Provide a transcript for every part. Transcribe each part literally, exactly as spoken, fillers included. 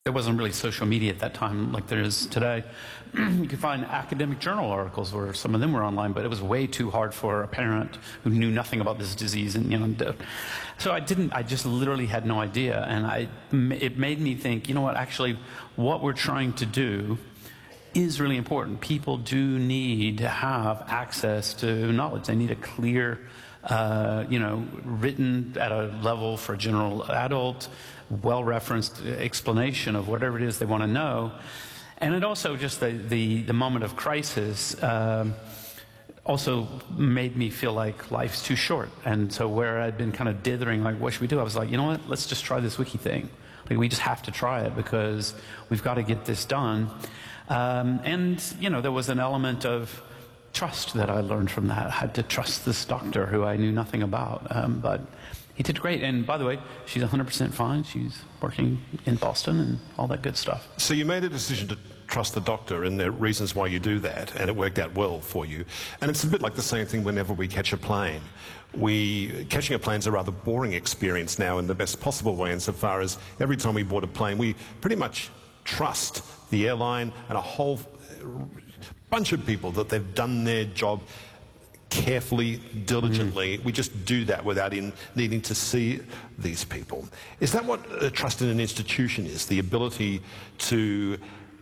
There wasn't really social media at that time like there is today. You could find academic journal articles where some of them were online, but it was way too hard for a parent who knew nothing about this disease. And, you know, so I didn't, I just literally had no idea. And I, it made me think, you know what, actually, what we're trying to do is really important. People do need to have access to knowledge. They need a clear, uh, you know, written at a level for a general adult, well-referenced explanation of whatever it is they want to know. And it also just the, the, the moment of crisis um, also made me feel like life's too short. And so where I'd been kind of dithering, like, what should we do? I was like, you know what, let's just try this wiki thing. Like, we just have to try it because we've got to get this done. Um, and, you know, there was an element of trust that I learned from that. I had to trust this doctor who I knew nothing about. Um, but he did great. And by the way, she's one hundred percent fine. She's working in Boston and all that good stuff. So you made a decision to trust the doctor, and there are reasons why you do that, and it worked out well for you. And it's a bit like the same thing whenever we catch a plane. We, catching a plane is a rather boring experience now in the best possible way, insofar as every time we board a plane, we pretty much trust the airline and a whole bunch of people that they've done their job carefully, diligently. Mm. We just do that without in needing to see these people. Is that what uh, trust in an institution is? The ability to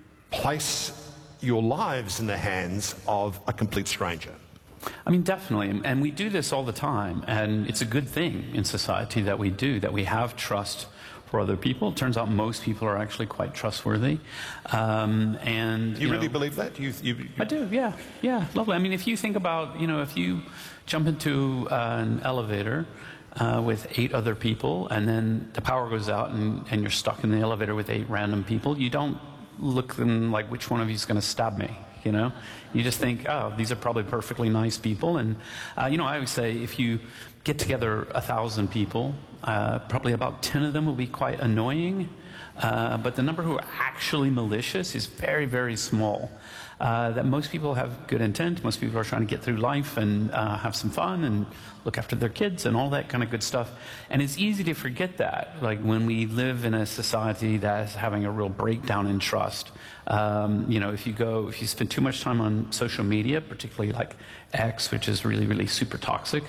place your lives in the hands of a complete stranger? I mean, definitely. And we do this all the time. And it's a good thing in society that we do, that we have trust for other people. It turns out most people are actually quite trustworthy. Um, and You, you really know, believe that? You, you, you... I do, yeah. Yeah, lovely. I mean, if you think about, you know, if you jump into uh, an elevator uh, with eight other people and then the power goes out and, and you're stuck in the elevator with eight random people, you don't look them like, which one of you is going to stab me? You know, you just think, oh, these are probably perfectly nice people. And, uh, you know, I always say if you get together a thousand people, uh, probably about ten of them will be quite annoying. Uh, but the number who are actually malicious is very, very small. Uh, that most people have good intent. Most people are trying to get through life and uh, have some fun and look after their kids and all that kind of good stuff. And it's easy to forget that, like when we live in a society that's having a real breakdown in trust. Um, you know, if you go, if you spend too much time on social media, particularly like X, which is really, really super toxic,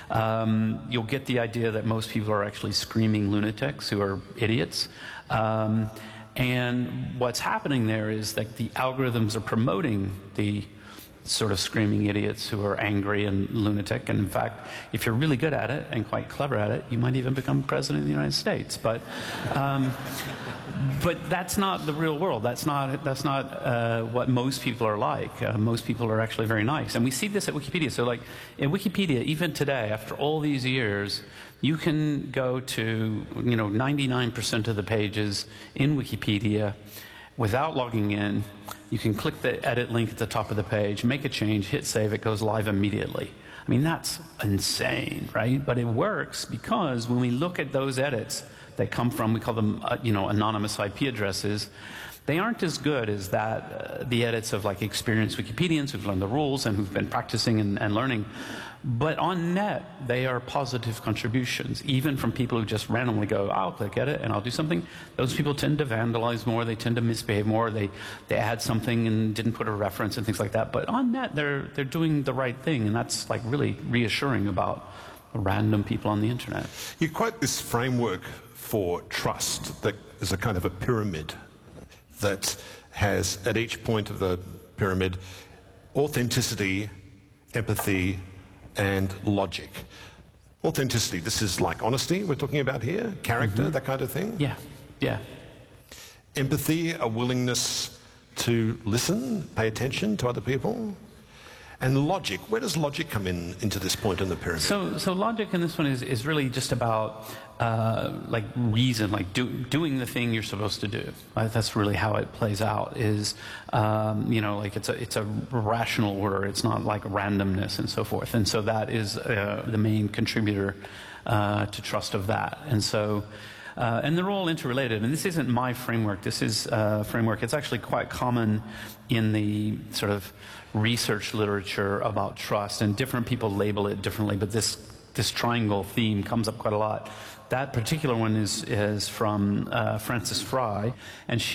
um, you'll get the idea that most people are actually screaming lunatics who are idiots. Um, And what's happening there is that the algorithms are promoting the sort of screaming idiots who are angry and lunatic. And in fact, if you're really good at it and quite clever at it, you might even become president of the United States. But, um, but that's not the real world. That's not, that's not uh, what most people are like. Uh, most people are actually very nice. And we see this at Wikipedia. So like in Wikipedia, even today, after all these years, you can go to, you know, ninety-nine percent of the pages in Wikipedia without logging in. You can click the edit link at the top of the page, make a change, hit save, it goes live immediately. I mean, that's insane, right? But it works because when we look at those edits that come from, we call them, uh, you know, anonymous I P addresses, they aren't as good as that, uh, the edits of like experienced Wikipedians who've learned the rules and who've been practicing and, and learning. But on net, they are positive contributions, even from people who just randomly go, I'll click edit and I'll do something. Those people tend to vandalize more, they tend to misbehave more, they, they add something and didn't put a reference and things like that. But on net, they're, they're doing the right thing, and that's like really reassuring about random people on the internet. You quote this framework for trust that is a kind of a pyramid that has, at each point of the pyramid, authenticity, empathy, and logic. Authenticity, this is like honesty we're talking about here, character, mm-hmm. that kind of thing? Yeah, yeah. Empathy, a willingness to listen, pay attention to other people. And logic, where does logic come in into this point in the pyramid? So, so logic in this one is, is really just about uh, like reason, like do, doing the thing you're supposed to do. Right? That's really how it plays out. Is um, you know, like it's a it's a rational order. It's not like randomness and so forth. And so that is uh, the main contributor uh, to trust of that. And so. Uh, and they're all interrelated. And this isn't my framework. This is a framework. It's actually quite common in the sort of research literature about trust. And different people label it differently. But this, this triangle theme comes up quite a lot. That particular one is, is from uh, Frances Fry, and she